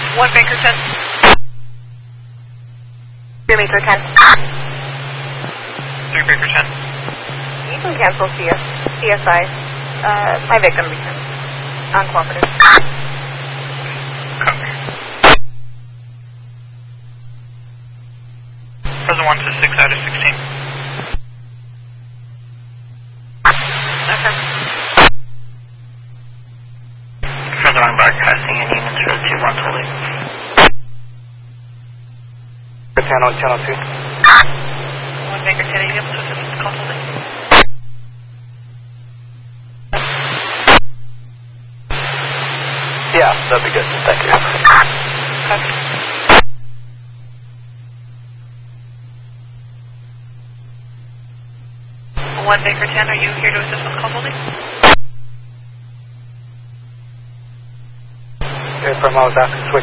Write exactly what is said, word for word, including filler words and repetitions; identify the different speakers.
Speaker 1: One Baker ten.
Speaker 2: Three Baker ten.
Speaker 1: Three Baker ten.
Speaker 2: You can cancel C S, C S I. Uh, my victim returns. Uncooperative.
Speaker 1: Copy. Present one to six out of sixteen.
Speaker 2: Okay.
Speaker 1: Present one broadcasting and units for two one totally.
Speaker 3: Channel, channel two.
Speaker 1: One Baker ten, are you able to assist with the call totally?
Speaker 3: Yeah, that'd be good. Thank you.
Speaker 1: Copy. One Baker ten, are you here to assist with the call totally?
Speaker 3: Okay, from I was asking switch.